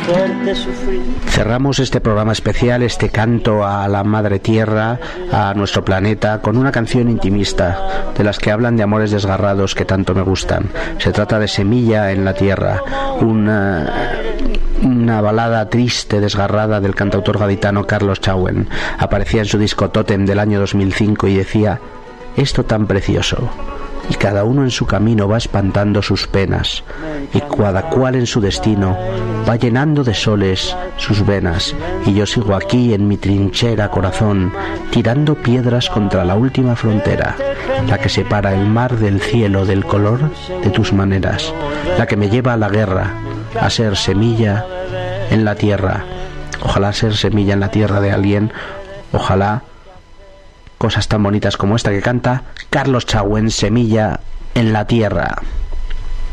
Cerramos este programa especial, este canto a la Madre Tierra, a nuestro planeta, con una canción intimista, de las que hablan de amores desgarrados que tanto me gustan. Se trata de Semilla en la Tierra, una balada triste, desgarrada del cantautor gaditano Carlos Chauen. Aparecía en su disco Tótem del año 2005 y decía: esto tan precioso, y cada uno en su camino va espantando sus penas, y cada cual en su destino va llenando de soles sus venas, y yo sigo aquí en mi trinchera, corazón, tirando piedras contra la última frontera, la que separa el mar del cielo, del color de tus maneras, la que me lleva a la guerra, a ser semilla en la tierra. Ojalá ser semilla en la tierra de alguien, ojalá cosas tan bonitas como esta que canta Carlos Chauen, Semilla en la Tierra.